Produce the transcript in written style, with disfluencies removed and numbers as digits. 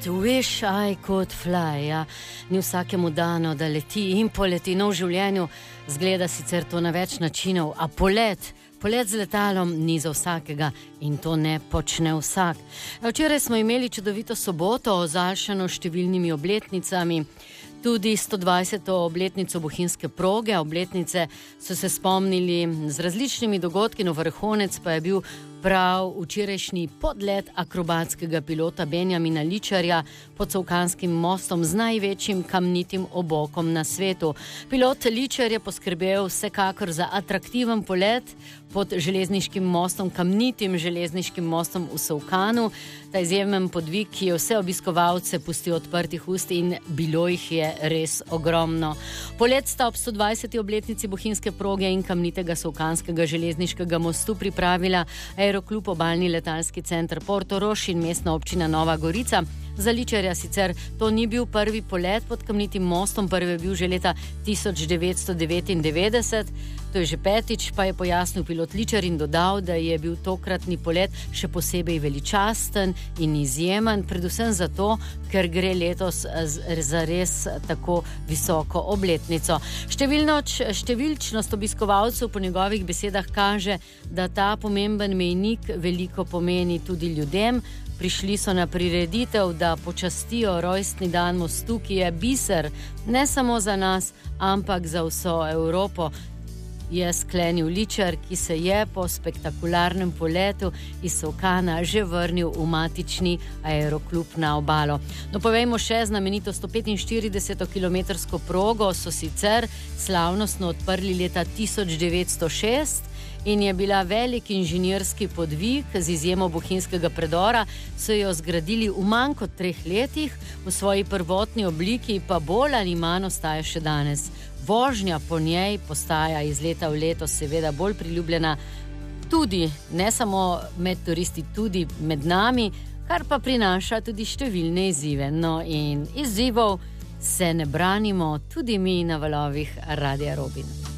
Wish I could fly, ja. Ni vsakemu dano, da leti in poleti. No, v življenju zgleda sicer to na več načinov, a polet z letalom ni za vsakega in to ne počne vsak. Včeraj smo imeli čudovito soboto, ozaljšano številnimi obletnicami, tudi 120. obletnico bohinjske proge. Obletnice so se spomnili z različnimi dogodki, no vrhunec pa je bil prav včerajšnji podlet akrobatskega pilota Benjamina Ličarja pod Solkanskim mostom z največjim kamnitim obokom na svetu. Pilot Ličar je poskrbel vsekakor za atraktiven polet pod železniškim mostom, kamnitim železniškim mostom v Solkanu. Ta izjemen podvig, ki je vse obiskovalce pustil odprtih ust in bilo jih je res ogromno. Polet sta ob 120. obletnici bohinjske proge in kamnitega Solkanskega železniškega mostu pripravila Aeroklub Obalni letalski center Portorož in mestna občina Nova Gorica. Za Ličarja sicer to ni bil prvi polet pod kamnitim mostom, prvi je bil že leta 1999, to je že petič, pa je pojasnil pilot Ličar in dodal, da je bil tokratni polet še posebej veličasten in izjemen, predvsem zato, ker gre letos za res tako visoko obletnico. Številčnost obiskovalcev po njegovih besedah kaže, da ta pomemben mejnik veliko pomeni tudi ljudem. Prišli so na prireditev, da počastijo rojstni dan mostu, ki je biser ne samo za nas, ampak za vso Evropo, je sklenil Ličar, ki se je po spektakularnem poletu iz Solkana že vrnil v matični aeroklub na obalo. No, povejmo še, znamenito 145-kilometrsko progo so sicer slavnostno odprli leta 1906, in je bila velik inženirski podvig, z izjemo bohinjskega predora so jo zgradili v manj kot 3 letih, v svoji prvotni obliki pa bolj ali manj ostaja še danes. Vožnja po njej postaja iz leta v leto seveda bolj priljubljena, tudi ne samo med turisti, tudi med nami, kar pa prinaša tudi številne izzive. No, in izzivov se ne branimo tudi mi na valovih Radia Robin.